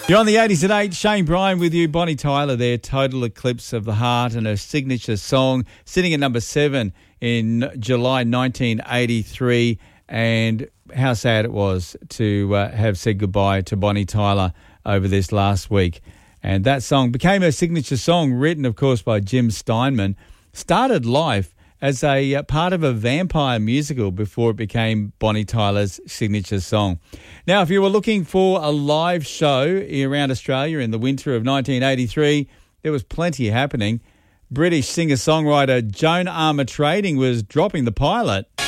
You're on the 80s at 8. Shane Bryan with you. Bonnie Tyler there, Total Eclipse of the Heart, and her signature song sitting at number 7 in July 1983. And how sad it was to have said goodbye to Bonnie Tyler over this last week. And that song became her signature song, written, of course, by Jim Steinman. Started life as a part of a vampire musical before it became Bonnie Tyler's signature song. Now, if you were looking for a live show around Australia in the winter of 1983, there was plenty happening. British singer-songwriter Joan Armatrading was dropping the pilot.